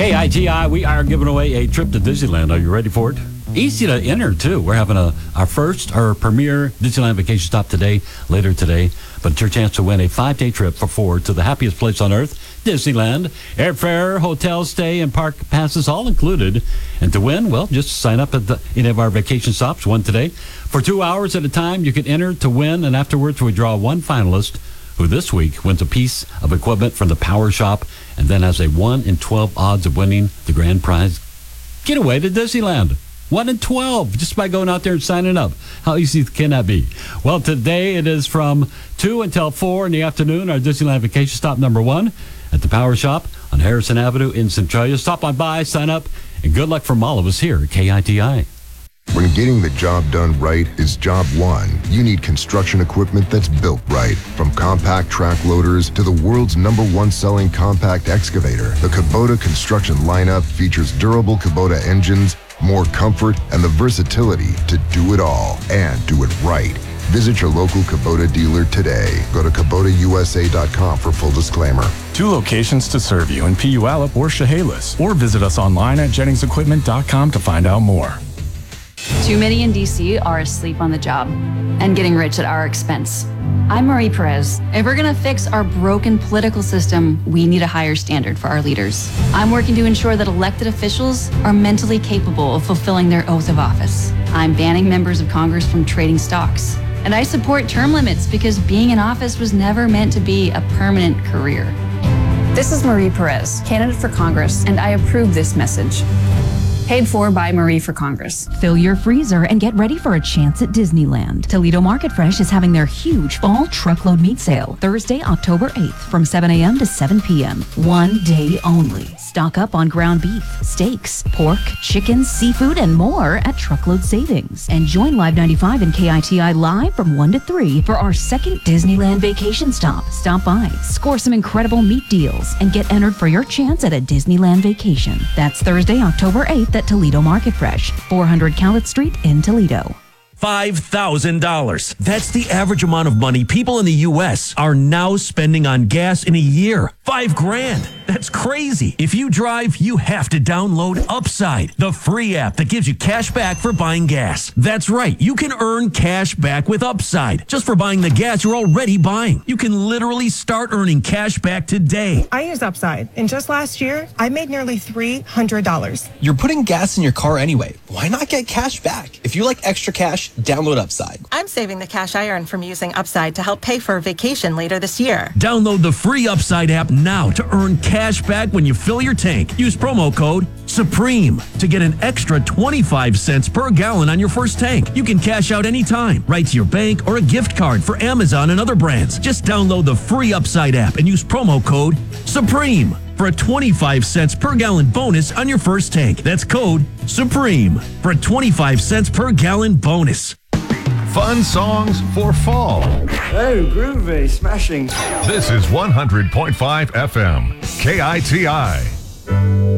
KITI, we are giving away a trip to Disneyland. Are you ready for it? Easy to enter, too. We're having our premier Disneyland vacation stop later today. But it's your chance to win a 5-day trip for 4 to the happiest place on earth, Disneyland. Airfare, hotel stay, and park passes all included. And to win, well, just sign up at any of our vacation stops, one today. For 2 hours at a time, you can enter to win, and afterwards we draw one finalist who this week wins a piece of equipment from the Power Shop and then has a 1 in 12 odds of winning the grand prize getaway to Disneyland. 1 in 12, just by going out there and signing up. How easy can that be? Well, today it is from 2 until 4 in the afternoon, our Disneyland vacation stop number 1 at the Power Shop on Harrison Avenue in Centralia. Stop on by, sign up, and good luck from all of us here at KITI. When getting the job done right is job one, you need construction equipment that's built right. From compact track loaders to the world's #1 selling compact excavator, the Kubota construction lineup features durable Kubota engines, more comfort, and the versatility to do it all and do it right. Visit your local Kubota dealer today. Go to KubotaUSA.com for full disclaimer. 2 locations to serve you in Puyallup or Chehalis. Or visit us online at JenningsEquipment.com to find out more. Too many in DC are asleep on the job and getting rich at our expense. I'm Marie Perez. If we're going to fix our broken political system, we need a higher standard for our leaders. I'm working to ensure that elected officials are mentally capable of fulfilling their oath of office. I'm banning members of Congress from trading stocks. And I support term limits because being in office was never meant to be a permanent career. This is Marie Perez, candidate for Congress, and I approve this message. Paid for by Marie for Congress. Fill your freezer and get ready for a chance at Disneyland. Toledo Market Fresh is having their huge fall truckload meat sale Thursday, October 8th from 7 a.m. to 7 p.m. 1 day only. Stock up on ground beef, steaks, pork, chicken, seafood, and more at Truckload Savings. And join Live 95 and KITI live from 1 to 3 for our second Disneyland vacation stop. Stop by, score some incredible meat deals, and get entered for your chance at a Disneyland vacation. That's Thursday, October 8th at Toledo Market Fresh, 400 Cowlitz Street in Toledo. $5,000. That's the average amount of money people in the U.S. are now spending on gas in a year. $5,000. That's crazy. If you drive, you have to download Upside, the free app that gives you cash back for buying gas. That's right. You can earn cash back with Upside just for buying the gas you're already buying. You can literally start earning cash back today. I use Upside, and just last year, I made nearly $300. You're putting gas in your car anyway. Why not get cash back? If you like extra cash, download Upside. I'm saving the cash I earn from using Upside to help pay for a vacation later this year. Download the free Upside app now to earn cash back when you fill your tank. Use promo code SUPREME to get an extra 25 cents per gallon on your first tank. You can cash out anytime, right to your bank or a gift card for Amazon and other brands. Just download the free Upside app and use promo code SUPREME for a 25 cents per gallon bonus on your first tank. That's code SUPREME for a 25 cents per gallon bonus. Fun songs for fall. Oh, groovy, smashing. This is 100.5 FM, KITI.